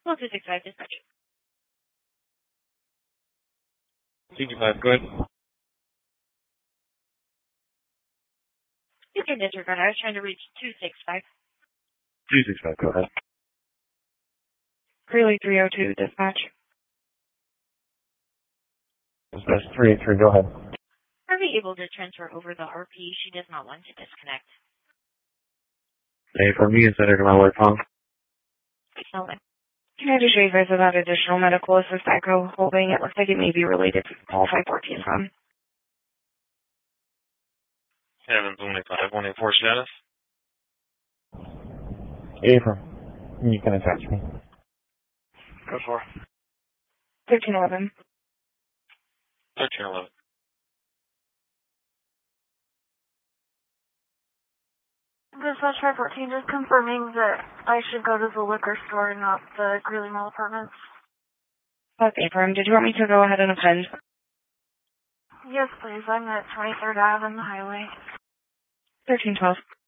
Well, 265 dispatch. 225, go ahead. You can disregard. I was trying to reach 265. 265, go ahead. Greeley 302, dispatch. Dispatch 383, go ahead. Are we able to transfer over the RP? She does not want to disconnect. Hey, for me, is that going to work phone? Excellent. Can I just advise about additional medical assist echo holding? It looks like it may be related to call 514 from. Heavens only 5184 status. Abram, you can attach me. Go for 1311. 1311. Dispatch 514, just confirming that I should go to the liquor store and not the Greeley Mall Apartments. That's Abram. Did you want me to go ahead and append? Yes, please. I'm at 23rd Ave on the highway. 1312.